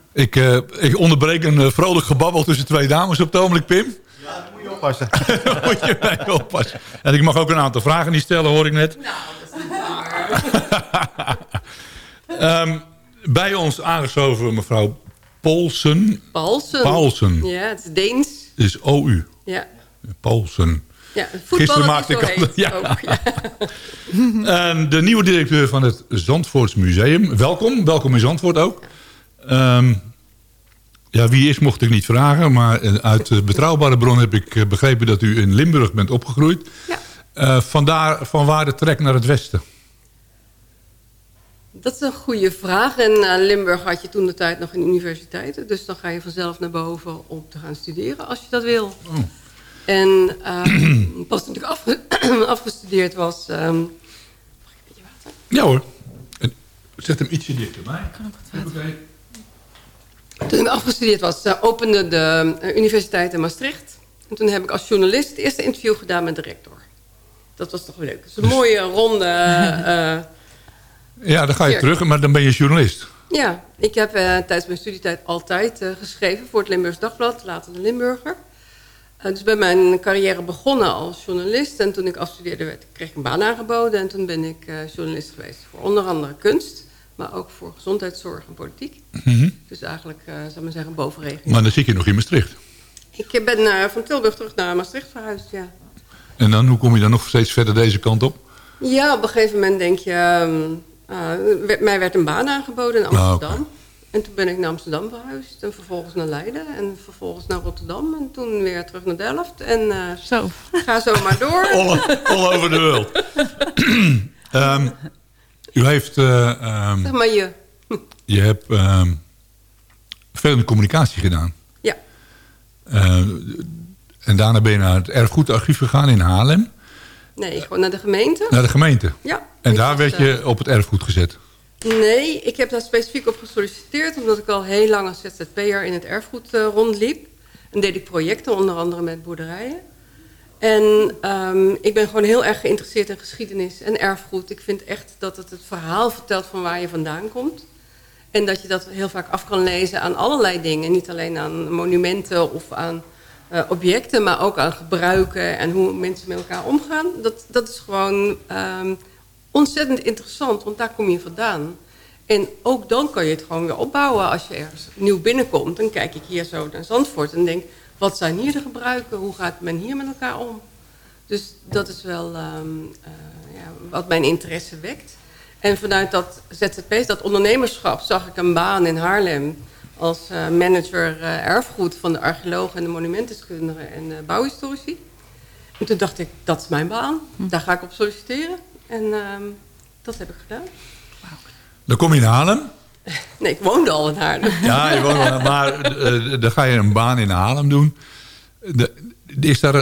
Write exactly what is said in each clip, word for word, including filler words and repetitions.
Ik, uh, ik onderbreek een uh, vrolijk gebabbel tussen twee dames op het ogenblik, Pim. Ja, daar moet je oppassen. Daar moet je mee oppassen. En ik mag ook een aantal vragen niet stellen, hoor ik net. Nou, dat is niet waar. um, bij ons aangeschoven mevrouw Poulsen. Paulsen. Paulsen. Ja, het is Deens. Het is O U. Ja. Paulsen. Ja, Gisteren maakte ik al... Ja. Ook, ja. En de nieuwe directeur van het Zandvoorts Museum. Welkom, welkom in Zandvoort ook. Um, ja, wie is mocht ik niet vragen. Maar uit betrouwbare bron heb ik begrepen dat u in Limburg bent opgegroeid. Ja. Uh, vandaar, van waar de trek naar het westen? Dat is een goede vraag. En uh, Limburg had je toen de tijd nog geen universiteiten. Dus dan ga je vanzelf naar boven om te gaan studeren als je dat wil. Oh. En uh, pas toen ik afge afgestudeerd was... Um, mag ik een beetje water? Ja hoor. En zet hem ietsje dichterbij. Kan ook wat water. Okay. Toen ik afgestudeerd was, uh, opende de uh, universiteit in Maastricht. En toen heb ik als journalist het eerste interview gedaan met de rector. Dat was toch wel leuk. Dat is een dus... mooie, ronde... Uh, ja, dan ga je terug, maar dan ben je journalist. Ja, ik heb uh, tijdens mijn studietijd altijd uh, geschreven voor het Limburgs Dagblad, later de Limburger. Uh, dus ben mijn carrière begonnen als journalist. En toen ik afstudeerde werd, kreeg ik een baan aangeboden. En toen ben ik uh, journalist geweest voor onder andere kunst. Maar ook voor gezondheidszorg en politiek. Mm-hmm. Dus eigenlijk, uh, zou ik maar zeggen, bovenregio. Maar dan zit je nog in Maastricht. Ik ben uh, van Tilburg terug naar Maastricht verhuisd, ja. En dan, hoe kom je dan nog steeds verder deze kant op? Ja, op een gegeven moment denk je... Um, uh, mij werd een baan aangeboden in Amsterdam. Ah, okay. En toen ben ik naar Amsterdam verhuisd. En vervolgens naar Leiden. En vervolgens naar Rotterdam. En toen weer terug naar Delft. En uh, zo. Ga zo maar door. all, all over the world. um, u heeft... Uh, um, zeg maar je. Je hebt um, veel in de communicatie gedaan. Ja. Uh, en daarna ben je naar het erfgoedarchief gegaan in Haarlem. Nee, gewoon naar de gemeente. Naar de gemeente? Ja. En daar werd je op het erfgoed gezet? Nee, ik heb daar specifiek op gesolliciteerd... omdat ik al heel lang als Z Z P'er in het erfgoed uh, rondliep. En deed ik projecten, onder andere met boerderijen. En um, ik ben gewoon heel erg geïnteresseerd in geschiedenis en erfgoed. Ik vind echt dat het het verhaal vertelt van waar je vandaan komt. En dat je dat heel vaak af kan lezen aan allerlei dingen. Niet alleen aan monumenten of aan uh, objecten... maar ook aan gebruiken en hoe mensen met elkaar omgaan. Dat, dat is gewoon... Um, ontzettend interessant, want daar kom je vandaan. En ook dan kan je het gewoon weer opbouwen. Als je ergens nieuw binnenkomt, dan kijk ik hier zo naar Zandvoort... en denk, wat zijn hier de gebruiken? Hoe gaat men hier met elkaar om? Dus dat is wel um, uh, ja, wat mijn interesse wekt. En vanuit dat Z Z P, dat ondernemerschap... zag ik een baan in Haarlem als uh, manager uh, erfgoed... van de archeologen en de monumentenskundigen en uh, bouwhistorici. En toen dacht ik, dat is mijn baan. Daar ga ik op solliciteren. En uh, dat heb ik gedaan. Wow. Dan kom je in Haarlem? Nee, ik woonde al in Haarlem. Ja, je woonde al, maar uh, dan ga je een baan in Haarlem doen. De, is daar een...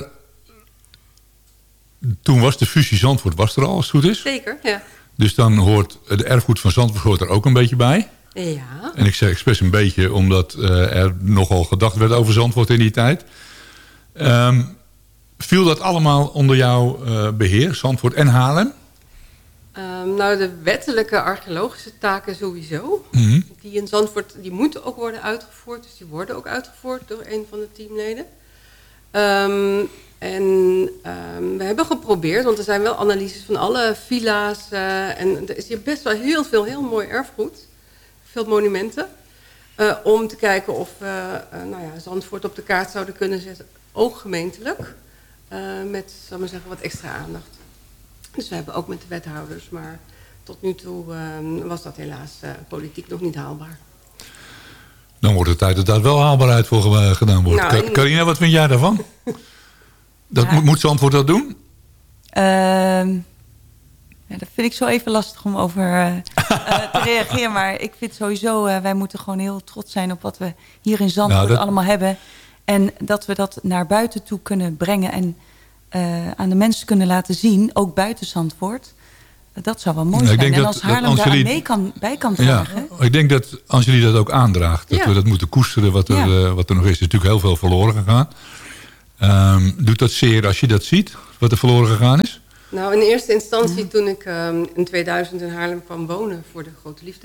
Toen was de fusie Zandvoort was er al, als het goed is? Zeker, ja. Dus dan hoort de erfgoed van Zandvoort hoort er ook een beetje bij? Ja. En ik zeg expres een beetje, omdat uh, er nogal gedacht werd over Zandvoort in die tijd. Um, viel dat allemaal onder jouw uh, beheer, Zandvoort en Haarlem? Um, nou, de wettelijke archeologische taken sowieso. Mm-hmm. Die in Zandvoort, die moeten ook worden uitgevoerd. Dus die worden ook uitgevoerd door een van de teamleden. Um, en um, we hebben geprobeerd, want er zijn wel analyses van alle villa's. Uh, en er is hier best wel heel veel heel mooi erfgoed. Veel monumenten. Uh, om te kijken of we uh, uh, nou ja, Zandvoort op de kaart zouden kunnen zetten. Ook gemeentelijk. Uh, met, zal ik maar zeggen, wat extra aandacht. Dus we hebben ook met de wethouders, maar tot nu toe uh, was dat helaas uh, politiek nog niet haalbaar. Dan wordt het tijd dat daar wel haalbaarheid voor gedaan wordt. Nou, en... Carina, wat vind jij daarvan? Dat ja. moet, moet Zandvoort dat doen? Uh, ja, dat vind ik zo even lastig om over uh, uh, te reageren. Maar ik vind sowieso, uh, wij moeten gewoon heel trots zijn op wat we hier in Zandvoort nou, dat... allemaal hebben. En dat we dat naar buiten toe kunnen brengen en uh, aan de mensen kunnen laten zien, ook buiten Zandvoort. Dat zou wel mooi ja, zijn. En dat, als Haarlem daar mee kan, bij kan dragen. Ja, ik denk dat als jullie dat ook aandraagt, dat ja. we dat moeten koesteren wat er, ja. uh, wat er nog is. Er is natuurlijk heel veel verloren gegaan. Um, doet dat zeer als je dat ziet, wat er verloren gegaan is? Nou, in eerste instantie, mm. toen ik um, in tweeduizend in Haarlem kwam wonen voor de grote liefde,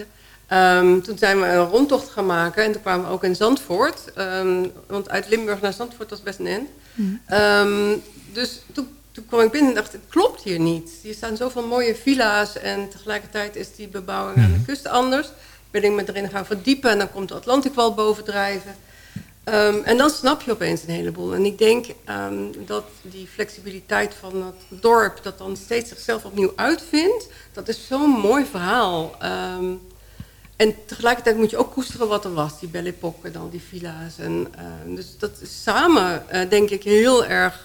Um, toen zijn we een rondtocht gaan maken en toen kwamen we ook in Zandvoort. Um, want uit Limburg naar Zandvoort was best een end. Mm. Um, dus toen, toen kwam ik binnen en dacht, het klopt hier niet. Hier staan zoveel mooie villa's en tegelijkertijd is die bebouwing mm. aan de kust anders. Ben ik me erin gaan verdiepen en dan komt de Atlantikwal bovendrijven. Um, en dan snap je opeens een heleboel. En ik denk um, dat die flexibiliteit van het dorp, dat dan steeds zichzelf opnieuw uitvindt, dat is zo'n mooi verhaal. Um, en tegelijkertijd moet je ook koesteren wat er was, die Belle Époque en al die villa's. En, uh, dus dat is samen, uh, denk ik, heel erg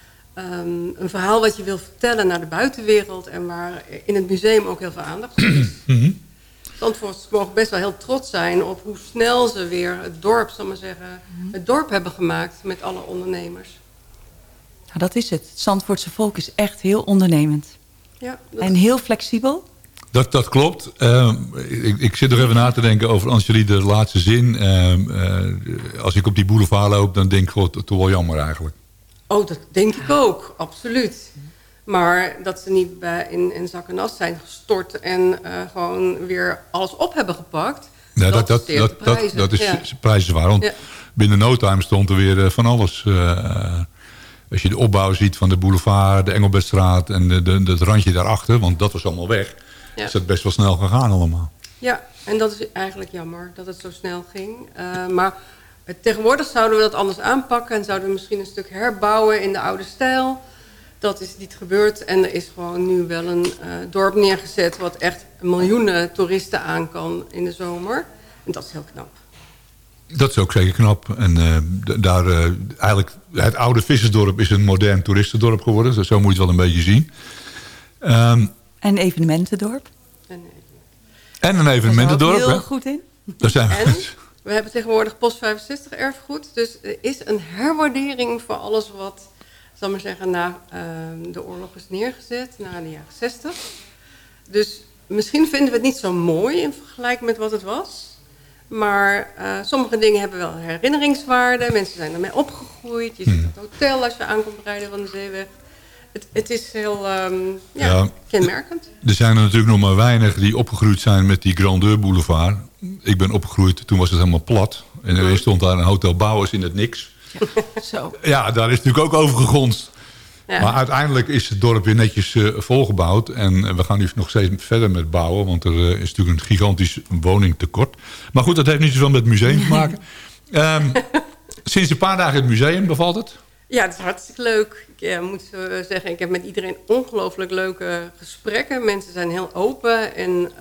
um, een verhaal wat je wil vertellen naar de buitenwereld en waar in het museum ook heel veel aandacht voor is. Mm-hmm. Zandvoorters mogen best wel heel trots zijn op hoe snel ze weer het dorp, zal maar zeggen, het dorp hebben gemaakt met alle ondernemers. Nou, dat is het. Het Zandvoortse volk is echt heel ondernemend. Ja, en heel flexibel. Dat, dat klopt. Uh, ik, ik zit nog even na te denken over Angelique de laatste zin. Uh, uh, als ik op die boulevard loop, dan denk ik, god, toch wel jammer eigenlijk. Oh, dat denk ik ook. Absoluut. Maar dat ze niet bij in, in zak en as zijn gestort en uh, gewoon weer alles op hebben gepakt. Ja, dat, dat, dat, dat, dat, dat is ja. prijzenswaar. Want ja. binnen no time stond er weer uh, van alles. Uh, als je de opbouw ziet van de boulevard, de Engelbertstraat en de, de, het randje daarachter. Want dat was allemaal weg. Ja. Is dat best wel snel gegaan allemaal. Ja, en dat is eigenlijk jammer dat het zo snel ging. Uh, maar tegenwoordig zouden we dat anders aanpakken. En zouden we misschien een stuk herbouwen in de oude stijl. Dat is niet gebeurd. En er is gewoon nu wel een uh, dorp neergezet wat echt miljoenen toeristen aan kan in de zomer. En dat is heel knap. Dat is ook zeker knap. En uh, daar, uh, eigenlijk, het oude vissersdorp is een modern toeristendorp geworden. Dus zo moet je het wel een beetje zien. Um, En evenementendorp. En, en een evenementendorp. Daar zijn we heel hè? goed in. Daar zijn we. En we hebben tegenwoordig Post vijfenzestig erfgoed. Dus er is een herwaardering voor alles wat, zal maar zeggen, na uh, de oorlog is neergezet. Na de jaren zestig. Dus misschien vinden we het niet zo mooi in vergelijking met wat het was. Maar uh, sommige dingen hebben wel herinneringswaarde. Mensen zijn ermee opgegroeid. Je ziet hmm. het hotel als je aankomt rijden van de Zeeweg. Het, het is heel um, ja, ja, kenmerkend. Er zijn er natuurlijk nog maar weinig die opgegroeid zijn met die Grandeur Boulevard. Ik ben opgegroeid, toen was het helemaal plat. En er stond daar een Hotel Bouwers in het niks. Ja, zo. Ja, daar is natuurlijk ook over gegonst. Ja. Maar uiteindelijk is het dorp weer netjes uh, volgebouwd. En we gaan nu nog steeds verder met bouwen. Want er uh, is natuurlijk een gigantisch woningtekort. Maar goed, dat heeft niet zoveel met het museum te maken. um, sinds een paar dagen in het museum, bevalt het? Ja, het is hartstikke leuk. Ik ja, moet zeggen, ik heb met iedereen ongelooflijk leuke gesprekken. Mensen zijn heel open en uh,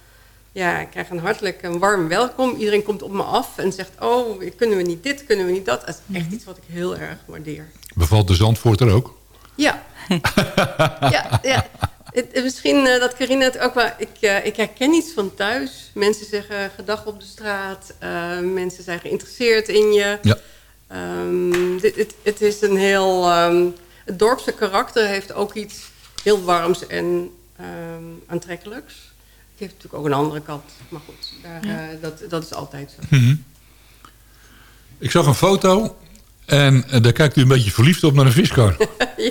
ja, ik krijg een hartelijk een warm welkom. Iedereen komt op me af en zegt, oh, kunnen we niet dit, kunnen we niet dat. Dat is echt iets wat ik heel erg waardeer. Bevalt de Zandvoorter ook? Ja. ja, ja. Het, misschien uh, dat Carina het ook wel... Ik, uh, ik herken iets van thuis. Mensen zeggen gedag op de straat. Uh, mensen zijn geïnteresseerd in je. Ja. Um, dit, het, het is een heel... Um, het dorpse karakter heeft ook iets heel warms en um, aantrekkelijks. Het heeft natuurlijk ook een andere kant. Maar goed, daar, ja. uh, dat, dat is altijd zo. Mm-hmm. Ik zag een foto en uh, daar kijkt u een beetje verliefd op naar een viskar. ja.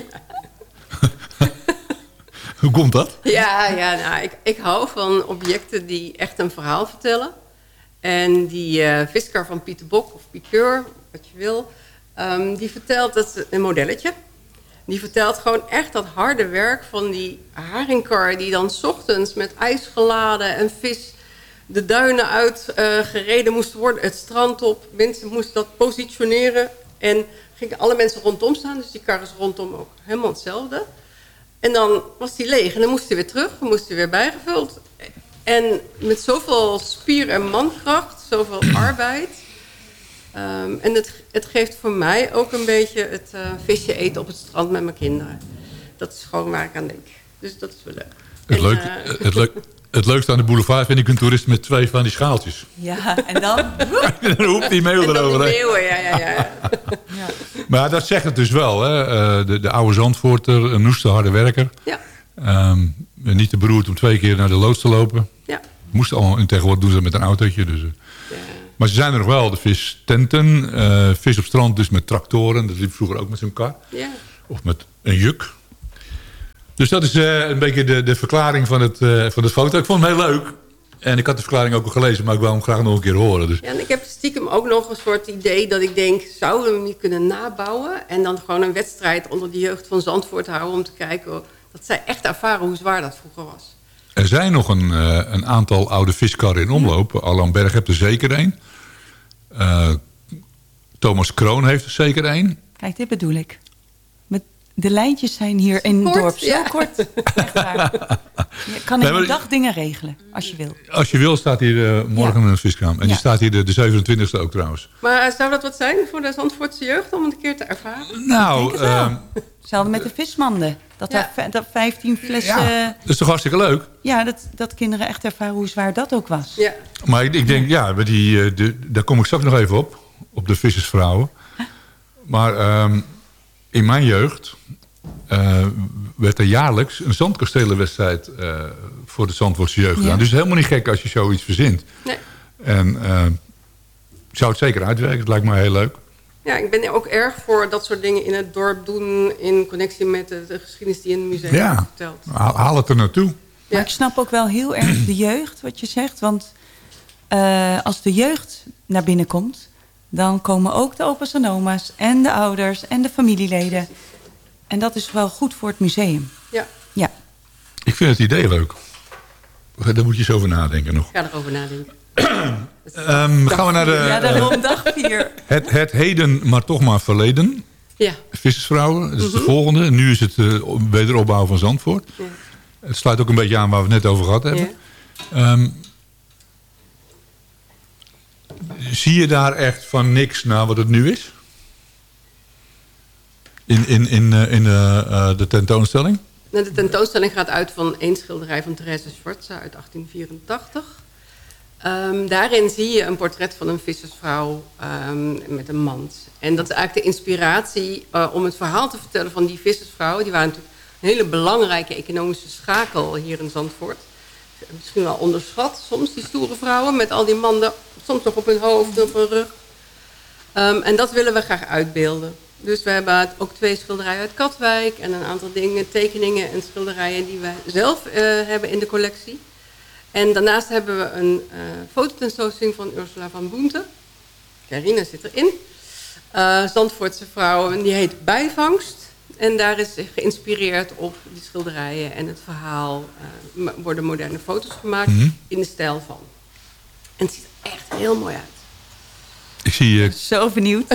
Hoe komt dat? Ja, ja nou, ik, ik hou van objecten die echt een verhaal vertellen. En die uh, viskar van Pieter Bok of Piqueur, wat je wil, um, die vertelt, dat is een modelletje. Die vertelt gewoon echt dat harde werk van die haringkar die dan 's ochtends met ijs geladen en vis de duinen uit uh, gereden moest worden, het strand op. Mensen moesten dat positioneren en gingen alle mensen rondom staan. Dus die kar is rondom ook helemaal hetzelfde. En dan was die leeg en dan moest hij weer terug, dan moest hij weer bijgevuld. En met zoveel spier- en mankracht, zoveel arbeid. Um, en het, het geeft voor mij ook een beetje het uh, visje eten op het strand met mijn kinderen. Dat is gewoon waar ik aan denk. Dus dat is wel leuk. Het, en, leuk, uh, het, leuk, het leukste aan de boulevard vind ik een toerist met twee van die schaaltjes. Ja, en dan? En dan hoeft die meeuw eroverheen. Die meeuwen, ja, ja, ja. ja. Maar dat zegt het dus wel. Hè? Uh, de, de oude Zandvoorter, een noeste harde werker. Ja. Um, niet te beroerd om twee keer naar de loods te lopen. Ja. Moest allemaal, en tegenwoordig doen ze dat met een autootje. Dus, uh. ja. Maar ze zijn er nog wel, de vistenten. Uh, vis op strand dus met tractoren. Dat liep vroeger ook met zo'n kar. Ja. Of met een juk. Dus dat is uh, een beetje de, de verklaring van het, uh, van het foto. Ik vond het heel leuk. En ik had de verklaring ook al gelezen, maar ik wou hem graag nog een keer horen. Dus. Ja, en ik heb stiekem ook nog een soort idee dat ik denk, zouden we hem niet kunnen nabouwen? En dan gewoon een wedstrijd onder de jeugd van Zandvoort houden om te kijken dat zij echt ervaren hoe zwaar dat vroeger was. Er zijn nog een, uh, een aantal oude viskarren in omloop. Ja. Allan Berg heeft er zeker een. Uh, Thomas Kroon heeft er zeker een. Kijk, dit bedoel ik. Met de lijntjes zijn hier in het dorp zo ja. kort. Echt waar. Je kan in een dag dingen regelen, als je wil. Als je wil, staat hier uh, morgen ja. een viskraam. En ja. die staat hier de, de zevenentwintigste ook trouwens. Maar zou dat wat zijn voor de Zandvoortse jeugd om het een keer te ervaren? Nou, uh, hetzelfde met de vismanden. Dat ja. er dat vijftien flessen... Ja. Dat is toch hartstikke leuk? Ja, dat, dat kinderen echt ervaren hoe zwaar dat ook was. Ja. Maar ik, ik denk, ja, die, de, daar kom ik straks nog even op. Op de vissersvrouwen. Maar um, in mijn jeugd uh, werd er jaarlijks een zandkastelenwedstrijd uh, voor de Zandvoortse jeugd gedaan. Ja. Dus het is helemaal niet gek als je zoiets verzint. Nee. En uh, ik zou het zeker uitwerken. Het lijkt me heel leuk. Ja, ik ben ook erg voor dat soort dingen in het dorp doen in connectie met de, de geschiedenis die in het museum ja. vertelt. Haal, haal het er naartoe. Ja. Maar ik snap ook wel heel erg de jeugd, wat je zegt. Want uh, als de jeugd naar binnen komt, dan komen ook de opa's en oma's en de ouders en de familieleden. En dat is wel goed voor het museum. Ja. Ja. Ik vind het idee leuk. Daar moet je eens over nadenken nog. Ik ga erover nadenken. um, gaan we naar de... Ja, daarom dag vier. Het, het heden, maar toch maar verleden. Ja. Vissersvrouwen, dat is mm-hmm. de volgende. Nu is het uh, wederopbouw van Zandvoort. Ja. Het sluit ook een beetje aan waar we het net over gehad hebben. Ja. Um, zie je daar echt van niks naar wat het nu is? In, in, in, uh, in uh, uh, de tentoonstelling? De tentoonstelling gaat uit van één schilderij van Therese Schwarza uit achttien vierentachtig. Um, daarin zie je een portret van een vissersvrouw um, met een mand. En dat is eigenlijk de inspiratie uh, om het verhaal te vertellen van die vissersvrouwen. Die waren natuurlijk een hele belangrijke economische schakel hier in Zandvoort. Misschien wel onderschat soms, die stoere vrouwen met al die manden, soms nog op hun hoofd, op hun rug. Um, en dat willen we graag uitbeelden. Dus we hebben ook twee schilderijen uit Katwijk en een aantal dingen, tekeningen en schilderijen die wij zelf uh, hebben in de collectie. En daarnaast hebben we een uh, fototentoonstelling van Ursula van Boente. Carina zit erin. Uh, Zandvoortse vrouwen, die heet Bijvangst. En daar is geïnspireerd op die schilderijen en het verhaal. Uh, worden moderne foto's gemaakt mm-hmm. in de stijl van. En het ziet er echt heel mooi uit. Ik zie je... Uh... Zo benieuwd.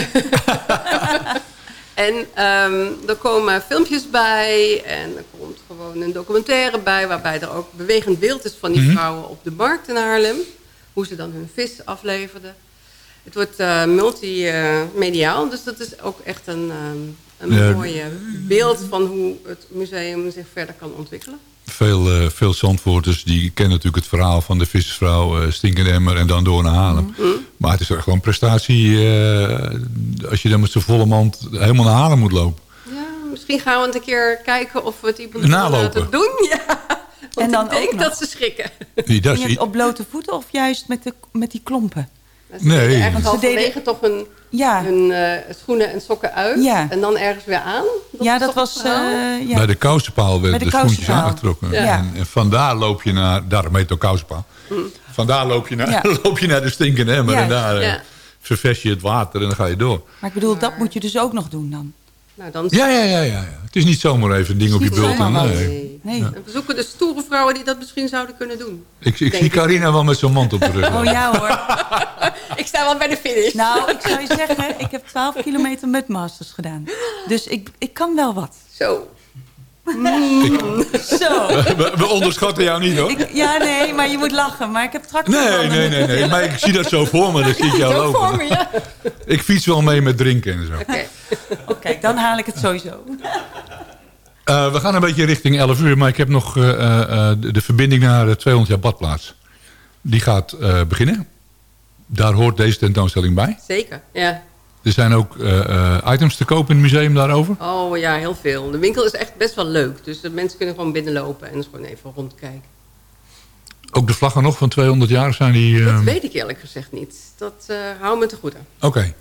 En um, er komen filmpjes bij en er komt gewoon een documentaire bij, waarbij er ook bewegend beeld is van die mm-hmm. vrouwen op de markt in Haarlem. Hoe ze dan hun vis afleverden. Het wordt uh, multimediaal, dus dat is ook echt een, um, een ja. mooie beeld van hoe het museum zich verder kan ontwikkelen. Veel, uh, veel Zandvoorters die kennen natuurlijk het verhaal van de vissersvrouw, uh, stinkende emmer en dan door naar Haarlem. Mm-hmm. Maar het is echt gewoon een prestatie uh, als je dan met z'n volle mand helemaal naar Haarlem moet lopen. Ja, misschien gaan we het een keer kijken of we het iemand laten doen. Ja. Want en dan ik denk dat ze schrikken. Nee, dat is... Op blote voeten of juist met, de, met die klompen? Ze nee. deden ergens halverwege toch hun, ja. hun uh, schoenen en sokken uit. Ja. En dan ergens weer aan. Dat ja, dat was... Uh, ja. Bij de kousenpaal werden de, de schoentjes aangetrokken. Ja. En, en vandaar loop je naar... Daarom heet het ook kousenpaal. Hm. Vandaar loop je naar, ja. loop je naar de stinkende emmer. Ja. En daar ja. uh, ververs je het water en dan ga je door. Maar ik bedoel, maar... dat moet je dus ook nog doen dan. Nou, dan... Ja, ja, ja, ja. Het is niet zomaar even een ding op je bult. Nee. nee. nee. Ja. We zoeken de stoere vrouwen die dat misschien zouden kunnen doen. Ik, ik zie Carina wel met zo'n mand op de rug. Oh ja hoor. Ik sta wel bij de finish. Nou, ik zou je zeggen, ik heb twaalf kilometer mudmasters gedaan. Dus ik, ik kan wel wat. Zo. Mm. Ik, Zo. We, we onderschatten jou niet hoor. Ik, ja, nee, maar je moet lachen. Maar ik heb tractor. Nee, nee, nee, nee. Maar ik zie dat zo voor me. Dat zie ik jou lopen. Voor me, ja. Ik fiets wel mee met drinken en zo. Oké, okay. okay, dan haal ik het sowieso. Uh, we gaan een beetje richting elf uur. Maar ik heb nog uh, uh, de, de verbinding naar de tweehonderd jaar badplaats. Die gaat uh, beginnen. Daar hoort deze tentoonstelling bij. Zeker, ja. Er zijn ook uh, uh, items te kopen in het museum daarover? Oh ja, heel veel. De winkel is echt best wel leuk. Dus de mensen kunnen gewoon binnenlopen en dus gewoon even rondkijken. Ook de vlaggen nog van tweehonderd jaar zijn die... Uh... Dat weet ik eerlijk gezegd niet. Dat uh, hou me te goed aan. Oké. Okay.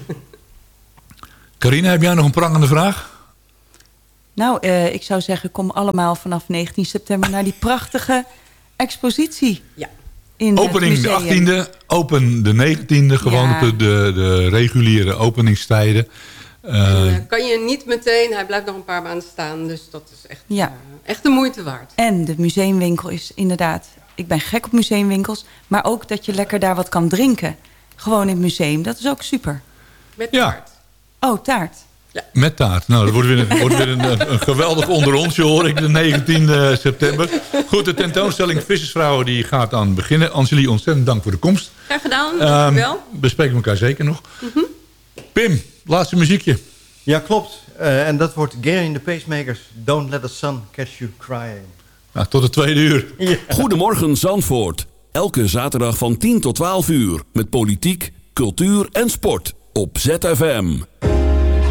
Carina, heb jij nog een prangende vraag? Nou, uh, ik zou zeggen, kom allemaal vanaf negentien september naar die prachtige expositie. Ja. In Opening de achttiende, open de negentiende, gewoon ja. op de, de, de reguliere openingstijden. Uh, en, uh, kan je niet meteen, hij blijft nog een paar maanden staan, dus dat is echt, ja. uh, echt de moeite waard. En de museumwinkel is inderdaad, ik ben gek op museumwinkels, maar ook dat je lekker daar wat kan drinken. Gewoon in het museum, dat is ook super. Met taart. Ja. Oh, taart. Ja. Met taart. Nou, dat wordt weer, een, wordt weer een, een geweldig onder onsje, hoor ik, de negentiende september. Goed, de tentoonstelling Vissersvrouwen die gaat aan beginnen. Angelie, ontzettend dank voor de komst. Graag gedaan, dankjewel. Um, bespreken we elkaar zeker nog. Mm-hmm. Pim, laatste muziekje. Ja, klopt. Uh, en dat wordt Gary and the Pacemakers. Don't let the sun catch you crying. Nou, tot de tweede uur. Ja. Goedemorgen Zandvoort. Elke zaterdag van tien tot twaalf uur. Met politiek, cultuur en sport. Op Z F M.